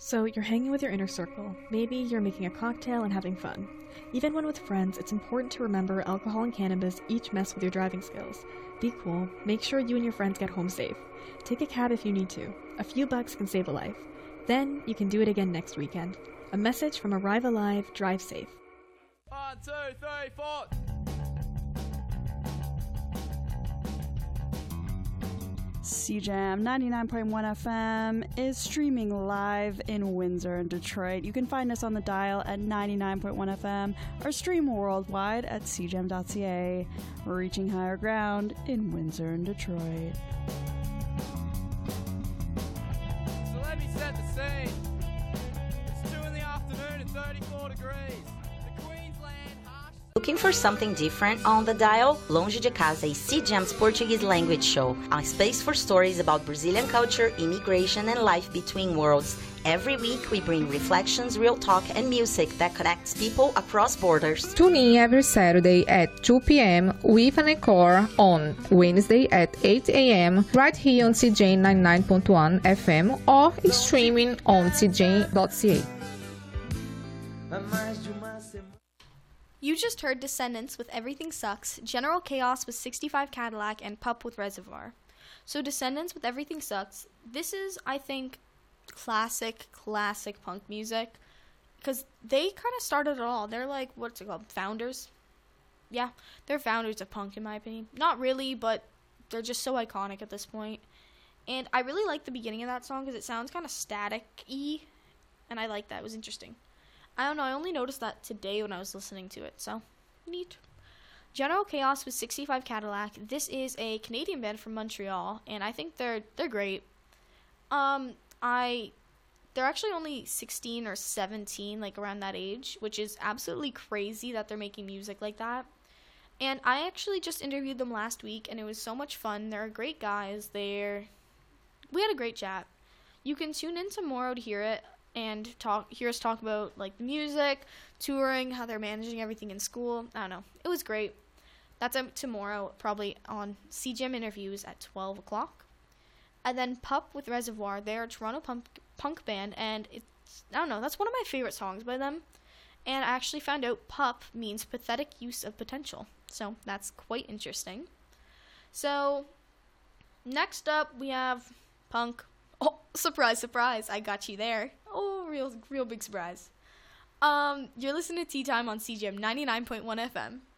So you're hanging with your inner circle. Maybe you're making a cocktail and having fun. Even when with friends, it's important to remember alcohol and cannabis each mess with your driving skills. Be cool. Make sure you and your friends get home safe. Take a cab if you need to. A few bucks can save a life. Then you can do it again next weekend. A message from Arrive Alive, Drive Safe. 1, 2, 3, 4. CJAM 99.1 FM is streaming live in Windsor and Detroit. You can find us on the dial at 99.1 FM or stream worldwide at cjam.ca. Reaching higher ground in Windsor and Detroit. So let me set the scene. It's 2 in the afternoon and 34 degrees. The Queensland harsh... Looking for something different on the dial? Longe de Casa is CJAM's Portuguese language show, a space for stories about Brazilian culture, immigration, and life between worlds. Every week, we bring reflections, real talk, and music that connects people across borders. Tune in every Saturday at 2 p.m. with an encore on Wednesday at 8 a.m. right here on CJ 99.1 FM or streaming on cj.ca. You just heard Descendants with Everything Sucks, General Chaos with 65 Cadillac, and Pup with Reservoir. So Descendants with Everything Sucks, this is, I think, classic punk music, because they kind of started it all. They're like, what's it called, founders? Yeah, they're founders of punk in my opinion. Not really, but they're just so iconic at this point. And I really like the beginning of that song because it sounds kind of static-y, and I like that. It was interesting. I don't know, I only noticed that today when I was listening to it, so neat. General Chaos with 65 Cadillac. This is a Canadian band from Montreal, and I think they're great. They're actually only 16 or 17, like around that age, which is absolutely crazy that they're making music like that. And I actually just interviewed them last week, and it was so much fun. They're great guys. We had a great chat. You can tune in tomorrow to hear it and hear us talk about like the music, touring, how they're managing everything in school. I don't know. It was great. That's tomorrow, probably on CJAM Interviews at 12 o'clock. And then Pup with Reservoir. They're a Toronto punk band, and I don't know, that's one of my favorite songs by them. And I actually found out Pup means pathetic use of potential. So that's quite interesting. So next up we have punk. Oh, surprise, surprise. I got you there. Oh, real big surprise. You're listening to Tea Time on CJAM 99.1 FM.